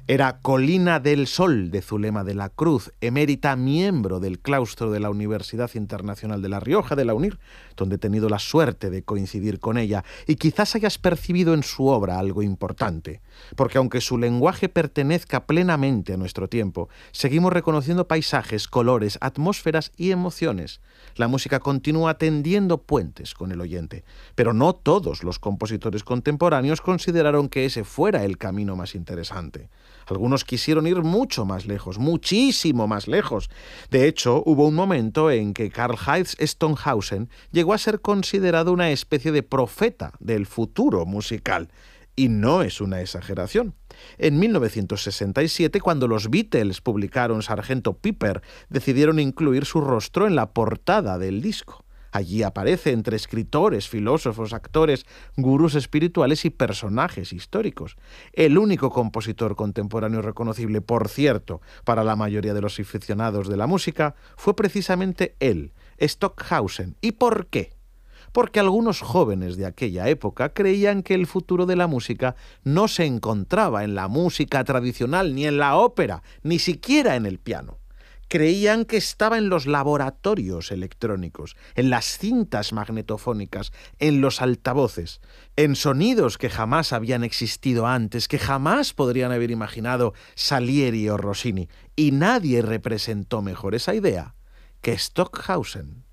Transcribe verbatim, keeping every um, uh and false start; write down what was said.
Era Colina del Sol de Zulema de la Cruz, emérita miembro del claustro de la Universidad Internacional de La Rioja, de la UNIR, donde he tenido la suerte de coincidir con ella, y quizás hayas percibido en su obra algo importante, porque aunque su lenguaje pertenezca plenamente a nuestro tiempo, seguimos reconociendo paisajes, colores, atmósferas y emociones. La música continúa tendiendo puentes con el oyente, pero no todos los compositores contemporáneos consideraron que ese fuera el camino más interesante. Algunos quisieron ir mucho más lejos, muchísimo más lejos. De hecho, hubo un momento en que Karlheinz Stockhausen llegó a ser considerado una especie de profeta del futuro musical. Y no es una exageración. En mil novecientos sesenta y siete, cuando los Beatles publicaron sargento Pepper, decidieron incluir su rostro en la portada del disco. Allí aparece entre escritores, filósofos, actores, gurús espirituales y personajes históricos. El único compositor contemporáneo reconocible, por cierto, para la mayoría de los aficionados de la música, fue precisamente él, Stockhausen. ¿Y por qué? Porque algunos jóvenes de aquella época creían que el futuro de la música no se encontraba en la música tradicional, ni en la ópera, ni siquiera en el piano. Creían que estaba en los laboratorios electrónicos, en las cintas magnetofónicas, en los altavoces, en sonidos que jamás habían existido antes, que jamás podrían haber imaginado Salieri o Rossini. Y nadie representó mejor esa idea que Stockhausen.